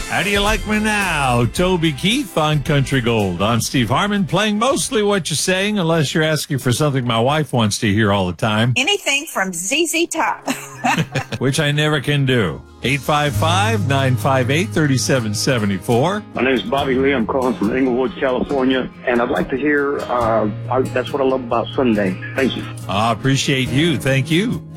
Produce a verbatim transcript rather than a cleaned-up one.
How do you like me now? Toby Keith on Country Gold. I'm Steve Harmon, playing mostly what you're saying, unless you're asking for something my wife wants to hear all the time. Anything from Z Z Top. Which I never can do. eight five five, nine five eight, three seven seven four. My name is Bobby Lee. I'm calling from Inglewood, California, and I'd like to hear, uh, I, that's what I love about Sunday. Thank you. I appreciate you. Thank you.